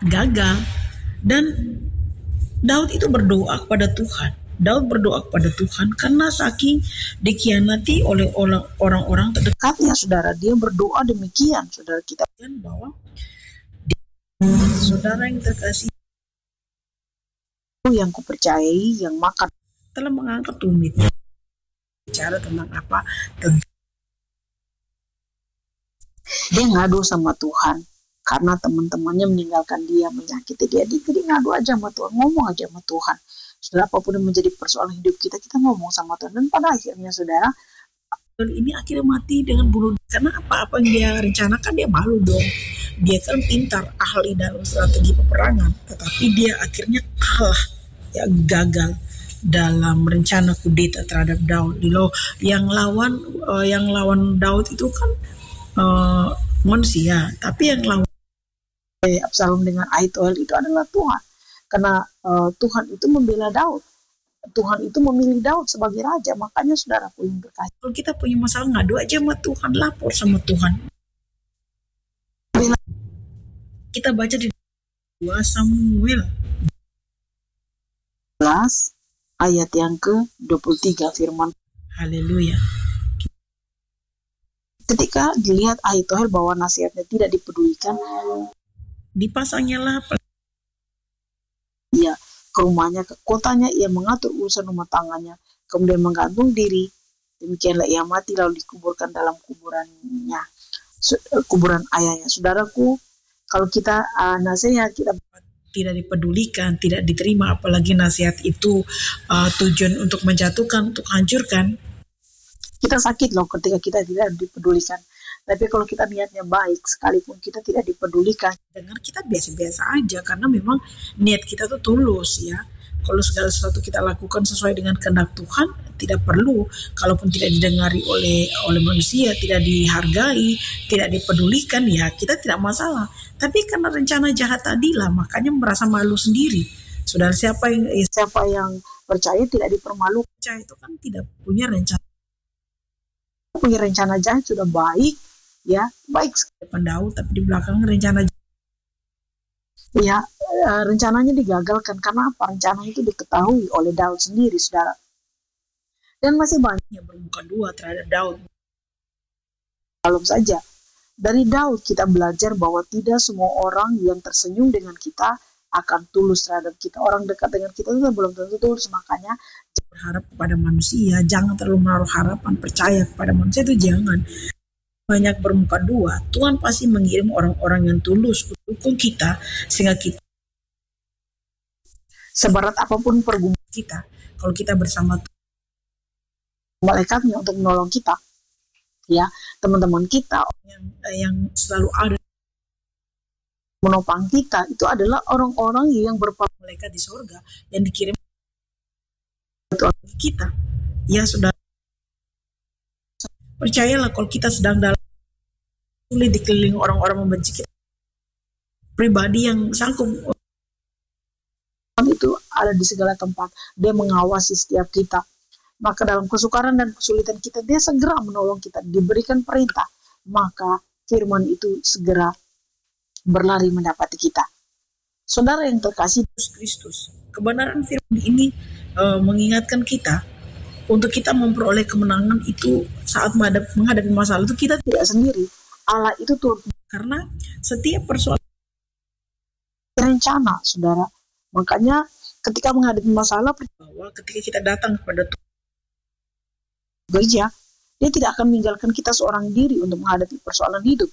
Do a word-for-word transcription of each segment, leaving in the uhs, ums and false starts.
gagal. Dan Daud itu berdoa kepada Tuhan. Daud berdoa kepada Tuhan karena saking dikhianati oleh orang-orang terdekatnya, saudara. Dia berdoa demikian, saudara. Kita lihat bahwa saudara yang terkasih, yang kupercayai, yang makan telah mengangkat tumitnya. Bicara tentang apa? Tentang dia ngadu sama Tuhan karena teman-temannya meninggalkan dia, menyakiti dia. Dia ngadu aja sama Tuhan, ngomong aja sama Tuhan. Saudara, apapun yang menjadi persoalan hidup kita, kita ngomong sama Tuhan. Dan pada akhirnya, saudara, ini akhirnya mati dengan bunuh. Karena apa-apa yang dia rencanakan, dia malu dong. Dia kan pintar, ahli dalam strategi peperangan. Tetapi dia akhirnya kalah, ya gagal dalam rencana kudeta terhadap Daud. Yang lawan uh, yang lawan Daud itu kan uh, manusia. Tapi yang lawan Absalom dengan Ahitophel itu adalah Tuhan. Karena uh, Tuhan itu membela Daud. Tuhan itu memilih Daud sebagai raja. Makanya saudaraku yang berkasih, kalau kita punya masalah, ngadu aja sama Tuhan, lapor sama Tuhan. Kita baca di dua Samuel sebelas ayat yang ke dua puluh tiga, firman. Haleluya. Ketika dilihat Ahitophel bahwa nasihatnya tidak dipedulikan, dipasangnya lah ia ke rumahnya, ke kotanya, ia mengatur urusan rumah tangganya, kemudian menggantung diri. Demikianlah ia mati lalu dikuburkan dalam kuburannya, kuburan ayahnya. Saudaraku, kalau kita uh, nasihat kita tidak dipedulikan, tidak diterima, apalagi nasihat itu uh, tujuan untuk menjatuhkan, untuk hancurkan, kita sakit loh ketika kita tidak dipedulikan. Tapi kalau kita niatnya baik, sekalipun kita tidak dipedulikan, dengar kita biasa-biasa aja, karena memang niat kita tuh tulus ya. Kalau segala sesuatu kita lakukan sesuai dengan kehendak Tuhan, tidak perlu, kalaupun tidak didengari oleh oleh manusia, tidak dihargai, tidak dipedulikan, ya kita tidak masalah. Tapi karena rencana jahat tadi lah, makanya merasa malu sendiri. Saudara, siapa yang siapa yang percaya tidak dipermalukan, percaya itu kan tidak punya rencana. Punya rencana jahat sudah baik, ya baik depan Daud, tapi di belakang rencana ya e, rencananya digagalkan. Karena apa? Rencana itu diketahui oleh Daud sendiri, saudara. Dan masih banyak yang bermuka dua terhadap Daud. Belum saja dari Daud kita belajar bahwa tidak semua orang yang tersenyum dengan kita akan tulus terhadap kita. Orang dekat dengan kita itu belum tentu tulus. Makanya jangan berharap kepada manusia, jangan terlalu menaruh harapan, percaya kepada manusia itu jangan. Banyak bermuka dua, Tuhan pasti mengirim orang-orang yang tulus untuk dukung kita, sehingga kita, seberat apapun pergumulan kita, kalau kita bersama malaikatnya untuk menolong kita, ya teman-teman kita yang yang selalu ada menopang kita, itu adalah orang-orang yang berpangkat malaikat di surga yang dikirim untuk kita. Ya sudah, percayalah kalau kita sedang dalam sulit, dikelilingi orang-orang membenci kita, pribadi yang sanggup itu ada di segala tempat, dia mengawasi setiap kita. Maka dalam kesukaran dan kesulitan kita, dia segera menolong kita. Diberikan perintah, maka firman itu segera berlari mendapati kita. Saudara yang terkasih, Yesus Kristus, kebenaran firman ini uh, mengingatkan kita untuk kita memperoleh kemenangan itu saat menghadapi masalah itu kita tidak sendiri. Allah itu turut, karena setiap persoalan rencana, saudara. Makanya ketika menghadapi masalah, bahwa ketika kita datang kepada Tuhan gereja, dia tidak akan meninggalkan kita seorang diri untuk menghadapi persoalan hidup.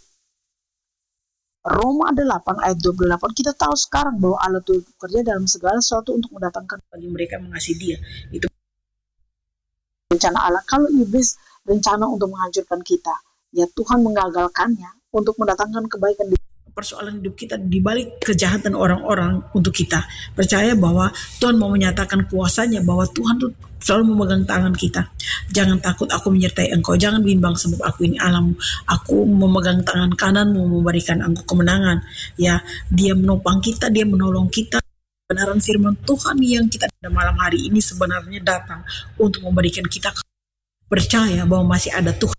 Roma delapan ayat dua puluh delapan, kita tahu sekarang bahwa Allah turut bekerja dalam segala sesuatu untuk mendatangkan bagi mereka yang mengasihi Dia. Itu rencana Allah. Kalau iblis rencana untuk menghancurkan kita, ya Tuhan menggagalkannya untuk mendatangkan kebaikan di persoalan hidup kita, di balik kejahatan orang-orang untuk kita. Percaya bahwa Tuhan mau menyatakan kuasanya, bahwa Tuhan tuh selalu memegang tangan kita. Jangan takut, aku menyertai engkau. Jangan bimbang sebab aku ini Allahmu. Aku memegang tangan kananmu, memberikan engkau kemenangan. Ya, Dia menopang kita, Dia menolong kita. Kebenaran firman Tuhan yang kita pada malam hari ini sebenarnya datang untuk memberikan kita percaya bahwa masih ada Tuhan.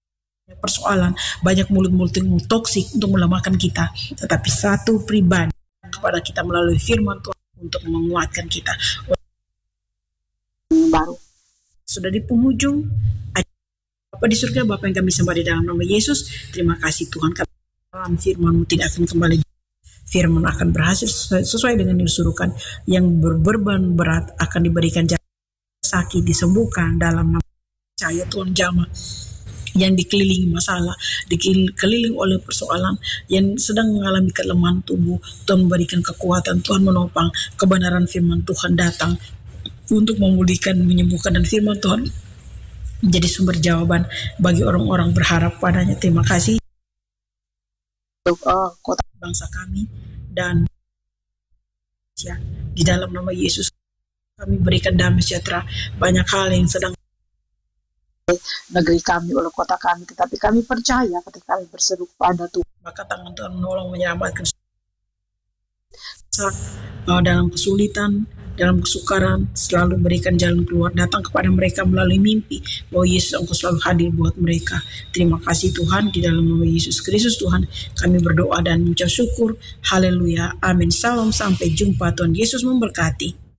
Persoalan, banyak mulut-mulut yang toksik untuk melemahkan kita, tetapi satu pribadi kepada kita melalui firman Tuhan untuk menguatkan kita. Baru sudah di penghujung, Bapa di surga, Bapa yang kami sembah di dalam nama Yesus, terima kasih Tuhan, karena firman-Mu tidak akan kembali. Firman akan berhasil sesuai dengan yang disuruhkan. Yang berbeban berat akan diberikan jalan, sakit disembuhkan dalam nama percaya Tuhan. Jamaah yang dikelilingi masalah, dikelilingi oleh persoalan, yang sedang mengalami kelemahan tubuh, Tuhan memberikan kekuatan, Tuhan menopang, kebenaran firman Tuhan datang untuk memulihkan, menyembuhkan, dan firman Tuhan menjadi sumber jawaban bagi orang-orang berharap padanya. Terima kasih untuk uh, kota bangsa kami dan ya, di dalam nama Yesus kami berikan damai sejahtera. Banyak hal yang sedang negeri kami, oleh kota kami, tetapi kami percaya ketika kami berseru kepada Tuhan, maka tangan Tuhan menolong, menyelamatkan uh, dalam kesulitan, dalam kesukaran, selalu berikan jalan keluar, datang kepada mereka melalui mimpi, bahwa Yesus Engkau selalu hadir buat mereka. Terima kasih Tuhan, di dalam nama Yesus Kristus Tuhan kami berdoa dan mengucap syukur. Haleluya, amin. Salam, sampai jumpa. Tuhan Yesus memberkati.